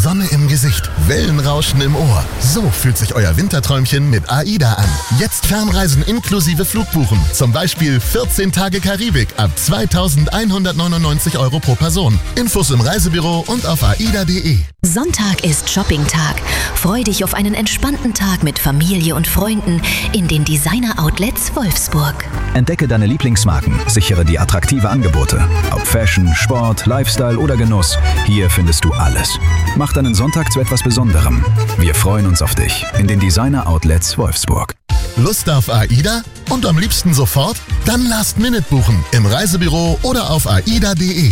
Sonne im Gesicht, Wellenrauschen im Ohr. So fühlt sich euer Winterträumchen mit AIDA an. Jetzt Fernreisen inklusive Flugbuchen. Zum Beispiel 14 Tage Karibik ab 2.199 € pro Person. Infos im Reisebüro und auf aida.de. Sonntag ist Shopping-Tag. Freu dich auf einen entspannten Tag mit Familie und Freunden in den Designer-Outlets Wolfsburg. Entdecke deine Lieblingsmarken, sichere die attraktive Angebote. Ob Fashion, Sport, Lifestyle oder Genuss, hier findest du alles. Mach deinen Sonntag zu etwas Besonderem. Wir freuen uns auf dich in den Designer-Outlets Wolfsburg. Lust auf AIDA? Und am liebsten sofort? Dann Last Minute buchen im Reisebüro oder auf aida.de.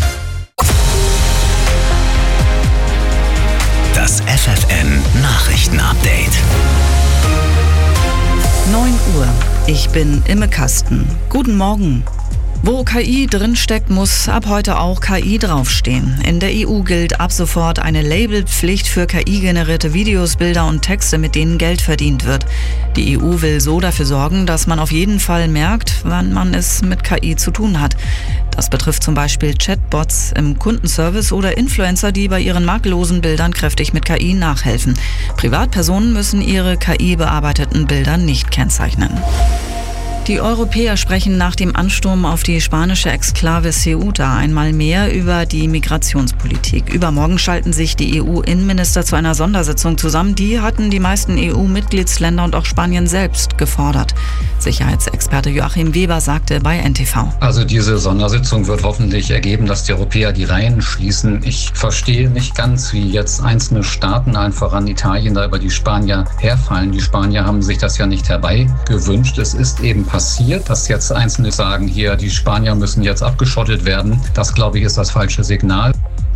Das FFN Nachrichten-Update. 9 Uhr. Ich bin Imme Kasten. Guten Morgen. Wo KI drinsteckt, muss ab heute auch KI draufstehen. In der EU gilt ab sofort eine Labelpflicht für KI-generierte Videos, Bilder und Texte, mit denen Geld verdient wird. Die EU will so dafür sorgen, dass man auf jeden Fall merkt, wann man es mit KI zu tun hat. Das betrifft zum Beispiel Chatbots im Kundenservice oder Influencer, die bei ihren makellosen Bildern kräftig mit KI nachhelfen. Privatpersonen müssen ihre KI-bearbeiteten Bilder nicht kennzeichnen. Die Europäer sprechen nach dem Ansturm auf die spanische Exklave Ceuta einmal mehr über die Migrationspolitik. Übermorgen schalten sich die EU-Innenminister zu einer Sondersitzung zusammen. Die hatten die meisten EU-Mitgliedsländer und auch Spanien selbst gefordert. Sicherheitsexperte Joachim Weber sagte bei NTV. Also diese Sondersitzung wird hoffentlich ergeben, dass die Europäer die Reihen schließen. Ich verstehe nicht ganz, wie jetzt einzelne Staaten, allen voran Italien, da über die Spanier herfallen. Die Spanier haben sich das ja nicht herbeigewünscht. Es ist eben passiert, dass jetzt Einzelne sagen, hier, die Spanier müssen jetzt abgeschottet werden. Das, glaube ich, ist das falsche Signal.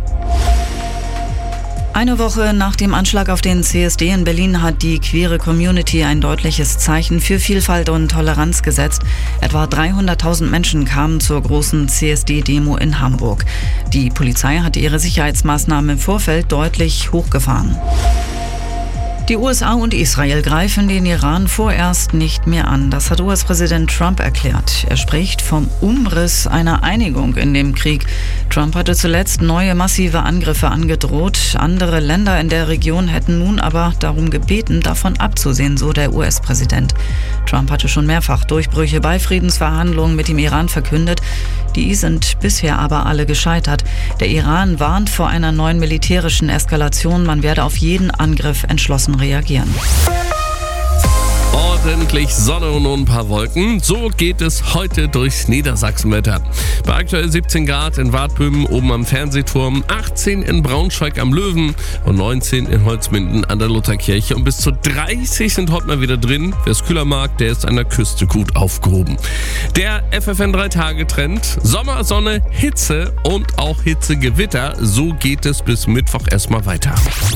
Eine Woche nach dem Anschlag auf den CSD in Berlin hat die queere Community ein deutliches Zeichen für Vielfalt und Toleranz gesetzt. Etwa 300.000 Menschen kamen zur großen CSD-Demo in Hamburg. Die Polizei hat ihre Sicherheitsmaßnahmen im Vorfeld deutlich hochgefahren. Die USA und Israel greifen den Iran vorerst nicht mehr an. Das hat US-Präsident Trump erklärt. Er spricht vom Umriss einer Einigung in dem Krieg. Trump hatte zuletzt neue massive Angriffe angedroht. Andere Länder in der Region hätten nun aber darum gebeten, davon abzusehen, so der US-Präsident. Trump hatte schon mehrfach Durchbrüche bei Friedensverhandlungen mit dem Iran verkündet. Die sind bisher aber alle gescheitert. Der Iran warnt vor einer neuen militärischen Eskalation. Man werde auf jeden Angriff entschlossen reagieren. Ordentlich Sonne und ein paar Wolken. So geht es heute durchs Niedersachsenwetter. Bei aktuell 17 Grad in Wartböhmen oben am Fernsehturm, 18 in Braunschweig am Löwen und 19 in Holzminden an der Lutherkirche. Und bis zu 30 sind heute mal wieder drin. Wer es kühler mag, der ist an der Küste gut aufgehoben. Der FFN 3-Tage-Trend. Sommer, Sonne, Hitze und auch Hitzegewitter. So geht es bis Mittwoch erstmal weiter.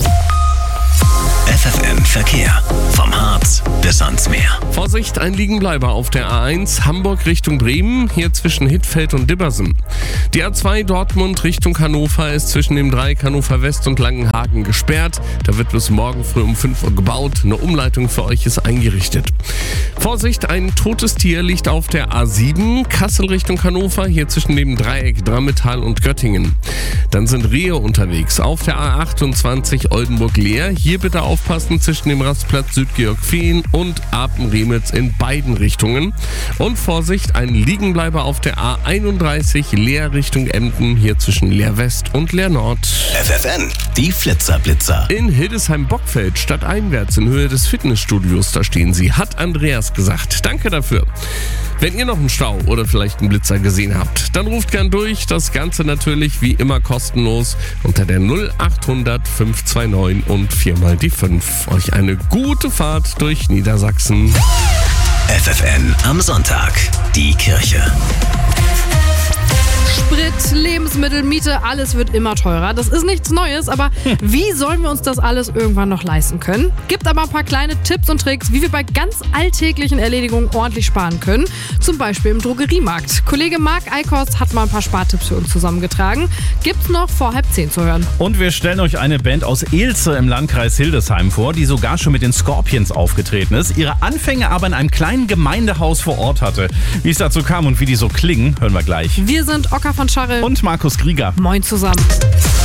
FFN Verkehr. Vom Harz bis ans Meer. Vorsicht, ein Liegenbleiber auf der A1 Hamburg Richtung Bremen, hier zwischen Hittfeld und Dibbersen. Die A2 Dortmund Richtung Hannover ist zwischen dem Dreieck Hannover West und Langenhagen gesperrt. Da wird bis morgen früh um 5 Uhr gebaut. Eine Umleitung für euch ist eingerichtet. Vorsicht, ein totes Tier liegt auf der A7 Kassel Richtung Hannover, hier zwischen dem Dreieck Drammetal und Göttingen. Dann sind Rehe unterwegs auf der A28 Oldenburg-Leer. Hier bitte aufpassen zwischen dem Rastplatz Südgeorg-Fehn und Apen-Remitz in beiden Richtungen. Und Vorsicht, ein Liegenbleiber auf der A31 Leer Richtung Emden, hier zwischen Leer West und Leer Nord. FFN, die Flitzer-Blitzer. In Hildesheim-Bockfeld stadteinwärts in Höhe des Fitnessstudios, da stehen sie, hat Andreas gesagt. Danke dafür. Wenn ihr noch einen Stau oder vielleicht einen Blitzer gesehen habt, dann ruft gern durch. Das Ganze natürlich wie immer kostenlos unter der 0800 529 und 4 mal die 5. Euch eine gute Fahrt durch Niedersachsen. FFN am Sonntag. Die Kirche. Sprit, Lebensmittel, Miete, alles wird immer teurer. Das ist nichts Neues, aber wie sollen wir uns das alles irgendwann noch leisten können? Gibt aber ein paar kleine Tipps und Tricks, wie wir bei ganz alltäglichen Erledigungen ordentlich sparen können. Zum Beispiel im Drogeriemarkt. Kollege Marc Eickhorst hat mal ein paar Spartipps für uns zusammengetragen. Gibt's noch vor 9:30 zu hören. Und wir stellen euch eine Band aus Ilze im Landkreis Hildesheim vor, die sogar schon mit den Scorpions aufgetreten ist, ihre Anfänge aber in einem kleinen Gemeindehaus vor Ort hatte. Wie es dazu kam und wie die so klingen, hören wir gleich. Wir sind Ocker von Scharre und Markus Krieger. Moin zusammen.